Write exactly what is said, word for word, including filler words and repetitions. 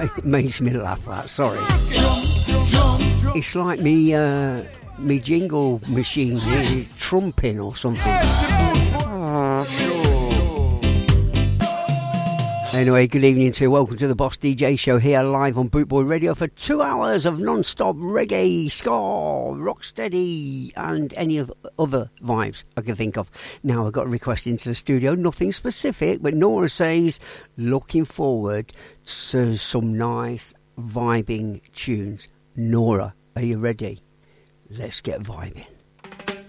It makes me laugh, that, sorry. It's like me, uh, me jingle machine is trumping or something. Anyway, good evening to you. Welcome to the Boss D J Show here live on Bootboy Radio for two hours of non-stop reggae, ska, rocksteady and any of other vibes I can think of. Now, I've got a request into the studio, nothing specific, but Nora says, looking forward to some nice vibing tunes. Nora, are you ready? Let's get vibing.